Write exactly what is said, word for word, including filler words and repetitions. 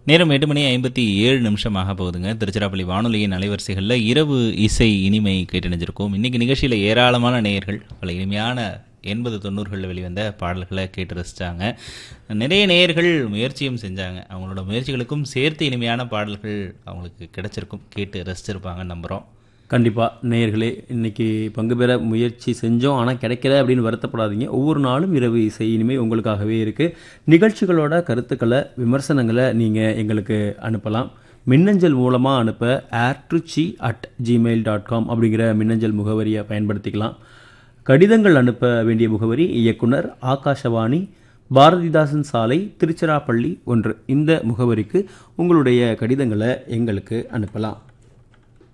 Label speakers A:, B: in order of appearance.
A: நேரம் எட்டு மணி ஐம்பத்தி ஏழு நிமிஷமாக போகுதுங்க. திருச்சிராப்பள்ளி வானொலியின் அலைவரிசைகளில் இரவு இசை இனிமை கேட்டணிஞ்சிருக்கோம். இன்றைக்கி நிகழ்ச்சியில் ஏராளமான நேயர்கள் பல இனிமையான எண்பது தொண்ணூறுகளில் வெளிவந்த பாடல்களை கேட்டு ரசித்தாங்க. நிறைய நேயர்கள் முயற்சியும் செஞ்சாங்க. அவங்களோட முயற்சிகளுக்கும் சேர்த்து இனிமையான பாடல்கள் அவங்களுக்கு கிடைச்சிருக்கும், கேட்டு ரசிச்சிருப்பாங்கன்னு நம்புகிறோம்.
B: கண்டிப்பாக நேயர்களே, இன்றைக்கி பங்கு பெற முயற்சி செஞ்சோம், ஆனால் கிடைக்கல அப்படின்னு வருத்தப்படாதீங்க. ஒவ்வொரு நாளும் இரவு இசை இனிமே உங்களுக்காகவே இருக்குது. நிகழ்ச்சிகளோட கருத்துக்களை, விமர்சனங்களை நீங்கள் எங்களுக்கு அனுப்பலாம். மின்னஞ்சல் மூலமாக அனுப்ப ஏர்ட்ருச்சி அட் ஜிமெயில் டாட் காம் அப்படிங்கிற மின்னஞ்சல் முகவரியை பயன்படுத்திக்கலாம். கடிதங்கள் அனுப்ப வேண்டிய முகவரி இயக்குனர் ஆகாஷவாணி, பாரதிதாசன் சாலை, திருச்சிராப்பள்ளி ஒன்று. இந்த முகவரிக்கு உங்களுடைய கடிதங்களை எங்களுக்கு அனுப்பலாம்.